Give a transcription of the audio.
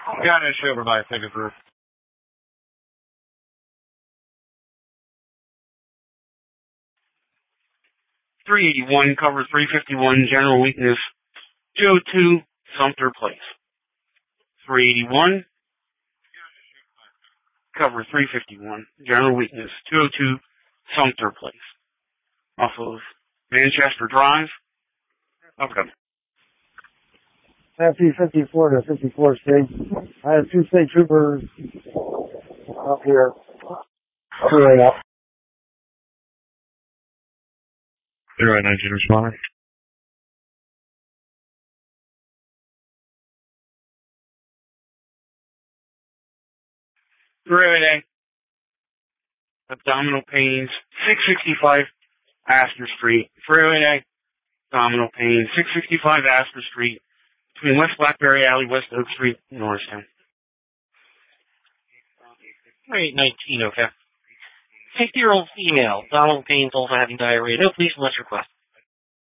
Got it, over by second roof. 381, cover 351, general weakness, 202, Sumter Place. 381, cover 351, general weakness, 202, Sumter Place. Off of Manchester Drive. Okay. FE 54 to 54 state. I have 2 state troopers up here. Clearing up. 019 responder. Riveting. Abdominal pains. 665 Astor Street. Riveting. Abdominal pain. 665 Astor Street. Between West Blackberry Alley, West Oak Street, Norristown. 819, okay. 60-year-old female. Abdominal pains, also having diarrhea. No police unless requested.